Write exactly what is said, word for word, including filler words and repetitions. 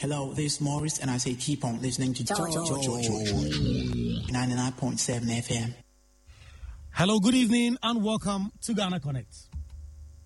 Hello, this is Morris, and I say keep on listening to ninety-nine point seven F M. Hello, good evening, and welcome to Ghana Connect.